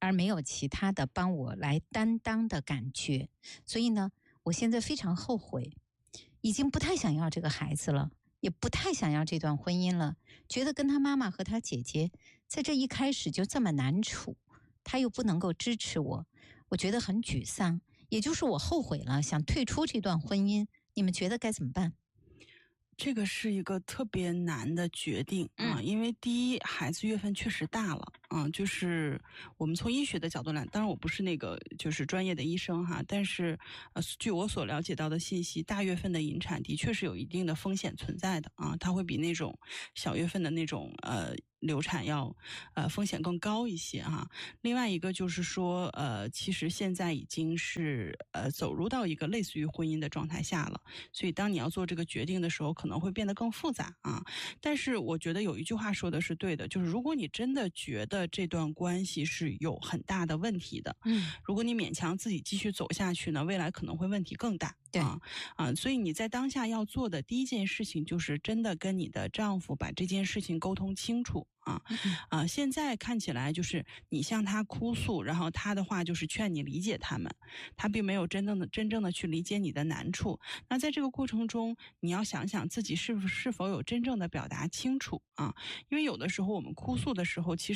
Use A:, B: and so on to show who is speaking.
A: 而没有其他的帮我来担当的感觉。所以呢，我现在非常后悔，已经不太想要这个孩子了，也不太想要这段婚姻了，觉得跟他妈妈和他姐姐在这一开始就这么难处，他又不能够支持我，我觉得很沮丧，也就是我后悔了，想退出这段婚姻。你们觉得该怎么办？
B: 这个是一个特别难的决定啊，因为第一，孩子月份确实大了啊，就是我们从医学的角度来，当然我不是那个就是专业的医生哈，但是据我所了解到的信息，大月份的引产的确是有一定的风险存在的啊，它会比那种小月份的那种流产要风险更高一些哈。另外一个就是说其实现在已经是走入到一个类似于婚姻的状态下了，所以当你要做这个决定的时候可能会变得更复杂啊。但是我觉得有一句话说的是对的，就是如果你真的觉得这段关系是有很大的问题的，如果你勉强自己继续走下去呢，未来可能会问题更大。
A: 对
B: 所以你在当下要做的第一件事情就是真的跟你的丈夫把这件事情沟通清楚现在看起来就是你向他哭诉，然后他的话就是劝你理解他们，他并没有真正的去理解你的难处。那在这个过程中，你要想想自己是否有真正的表达清楚啊？因为有的时候我们哭诉的时候，其实